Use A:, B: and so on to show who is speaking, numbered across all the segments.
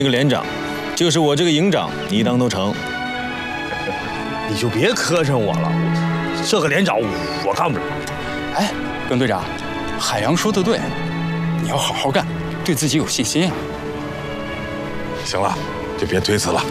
A: 这个连长，就是我这个营长，你当都成。
B: 你就别磕碜我了，这个连长我干不了。
C: 哎，耿队长，海洋说的对，你要好好干，对自己有信心啊。
D: 行了，就别推辞了。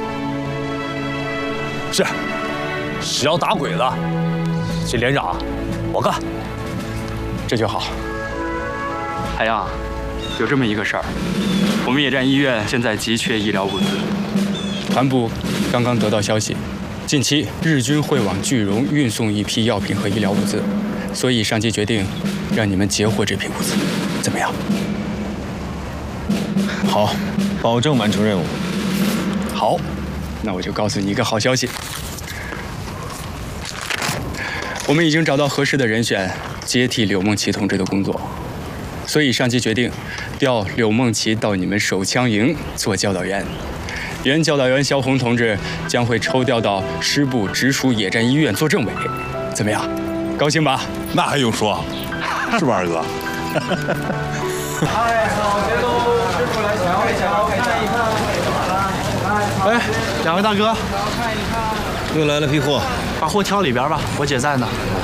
B: 是，只要打鬼子，这连长我干。
C: 这就好。海洋，有这么一个事儿，我们野战医院现在急缺医疗物资，团部刚刚得到消息，近期日军会往句容运送一批药品和医疗物资，所以上级决定让你们截获这批物资，怎么样？
A: 好，保证完成任务。
C: 好，那我就告诉你一个好消息，我们已经找到合适的人选接替柳梦琪同志的工作，所以上级决定调柳梦琪到你们手枪营做教导员。原教导员肖红同志将会抽调到师部直属野战医院做政委，怎么样？高兴吧？
D: 那还用说？是吧，二哥？
E: 哎，两位大哥，
A: 又来了批货，
E: 把货挑里边吧，我姐在呢。